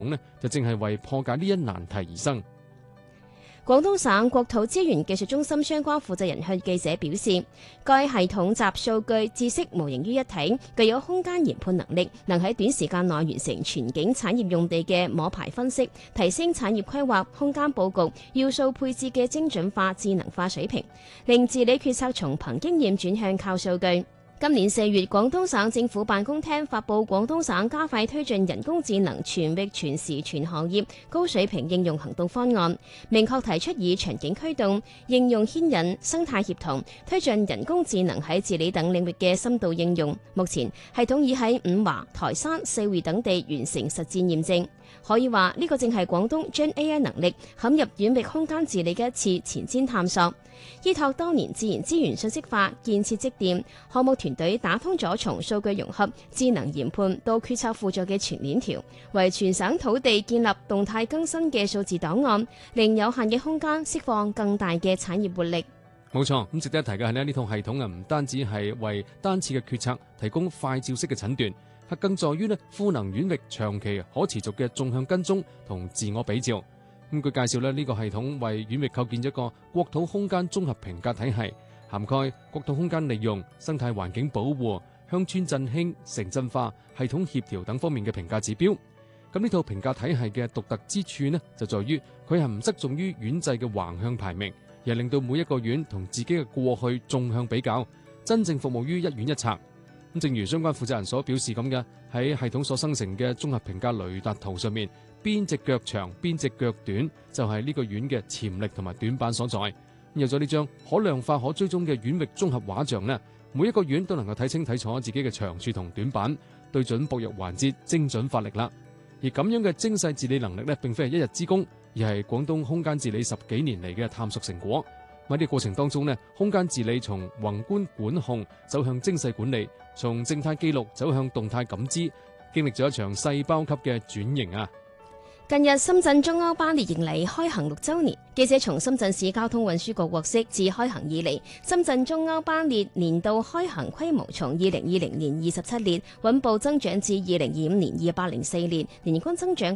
呢就正係為破解呢一難題而生。 廣東省國土資源技術中心相關負責人向記者表示，該系統集數據、知識模型於一體，具有空間研判能力，能喺短時間內完成全景產業用地嘅摸排分析，提升產業規劃、空間佈局、要素配置嘅精準化、智能化水平，令治理決策從憑經驗轉向靠數據。今年4月，廣東省政府辦公廳發布廣東省加快推進人工智能全域全時全行業高水平應用行動方案，明確提出以場景驅動、應用牽引、生態協同推進人工智能喺治理等領域嘅深度應用。目前系統已喺五華、台山、四會等地完成實戰驗證，可以話呢個正係廣東將 AI 能力嵌入遠域空間治理嘅一次前瞻探索。依託多年自然資源信息化建設積澱，項目團隊打通咗從數據融合、智能研判到決策輔助嘅全鏈條，為全省土地建立動態更新嘅數字檔案，令有限嘅空間釋放更大嘅產業活力。 冇錯，咁值得一提嘅係呢套系統唔單止係為單次嘅決策提供快照式嘅診斷，係更在於賦能遠域長期可持續嘅縱向跟蹤同自我比照。咁據介紹呢個系統為遠域構建咗一個國土空間綜合評價體系，涵蓋國土空間利用、生態環境保護、鄉村振興、城鎮化、系統協調等方面嘅評價指標。咁呢套評價體系嘅獨特之處就在於佢係唔側重於縣制嘅橫向排名，而係令到每一個縣同自己嘅過去縱向比較，真正服務於一縣一策。咁正如相關負責人所表示咁嘅，喺系統所生成嘅綜合評價雷達圖上面，邊隻腳長邊隻腳短就係呢個縣嘅潛力同埋短板所在。有咗呢張可量化可追蹤嘅縣域綜合畫像呢，每一個縣都能夠睇清睇楚自己嘅長處同短板，對準薄弱環節精準發力啦。而咁樣嘅精細治理能力呢，並非係一日之功，而係廣東空間治理10幾年嚟嘅探索成果。喺呢個過程當中呢，空間治理從宏觀管控走向精細管理，從靜態記錄走向動態感知，經歷咗一場細胞級嘅轉型啊！ 近日深圳中歐班列迎嚟開行6週年，記者從深圳市交通運輸局獲悉，自開行以嚟，深圳中歐班列年度開行規模從2020年27列穩步增長至2025年204列，年均增長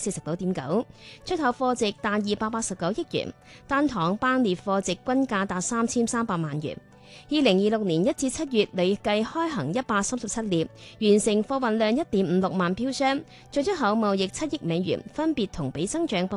49.9%，出口貨值達289億元，單趟班列貨值均價達3300萬元。2026年1至7月累計開行137列，完成貨運量1.56萬飄箱，進出口貿易7億美元，分別同比增長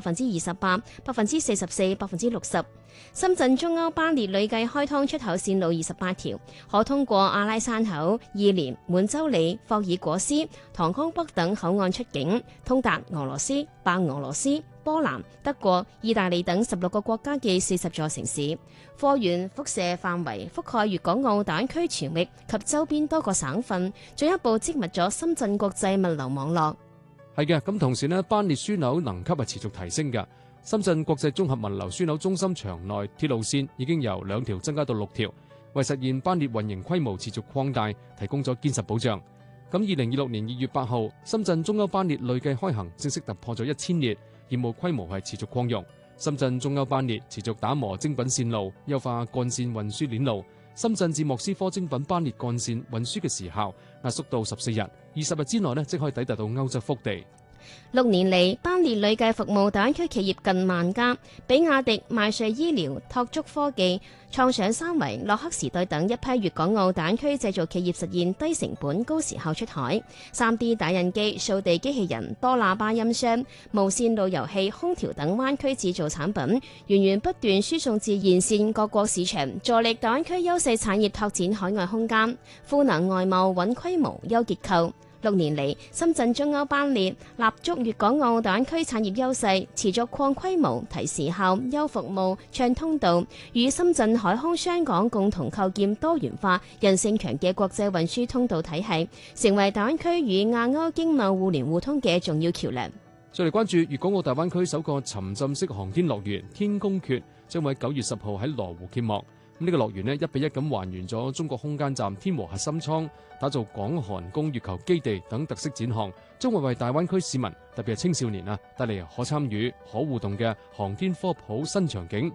28%、44%、60%。深圳中歐班列累計開通出口線路28條，可通過阿拉山口、義廉、滿洲里、霍爾果斯、唐江北等口岸出境，通達俄羅斯、白俄羅斯、波蘭、德國、意大利等16個國家嘅40座城市，貨源輻射範圍覆蓋粵港澳大灣區全域及周邊多個省份，進一步積密咗深圳國際物流網絡。 係嘅，咁同時班列樞紐能級係持續提升嘅。深圳國際綜合物流樞紐中心場內鐵路線已經由2條增加到6條，為實現班列運營規模持續擴大提供咗堅實保障。咁2026年2月8號，深圳中歐班列累計開行正式突破咗1000列，業務規模係持續擴容。深圳中歐班列持續打磨精品線路，優化幹線運輸鏈路。深圳至莫斯科精品班列幹線運輸嘅時效壓縮到14日，20日之內即可以抵達到歐洲腹地。 6年嚟，班列累計服務大灣區企業近萬家，比亞迪、邁瑞醫療、拓足科技、創想三維、洛克時代等一批粵港澳大灣區製造企業實現低成本、高時效出海。3D 打印機、掃地機器人、多喇叭音箱、無線路由器、空調等灣區製造產品，源源不斷輸送至沿線各國市場，助力大灣區優勢產業拓展海外空間，賦能外貿穩規模、優結構。6年嚟，深圳中歐班列立足粵港澳大灣區產業優勢，持續擴規模、提時效、優服務、暢通道，與深圳海空雙港共同構建多元化、韌性強嘅國際運輸通道體系，成為大灣區與亞歐經貿互聯互通嘅重要橋樑。 再嚟關注粵港澳大灣區首個沉浸式航天樂園天宮訣，將會喺9月10號喺羅湖揭幕。呢個樂園1比1咁還原咗中國空間站天和核心艙，打造港韓供月球基地等特色展項，將會為大灣區市民，特別係青少年帶嚟可參與、可互動嘅航天科普新場景。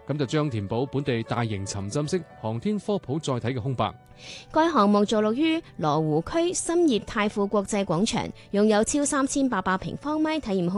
咁就將填補本地大型沉浸式航天科普載體嘅空白。 該項目坐落於羅湖區深業太富國際廣場，擁有超3800平方米體驗空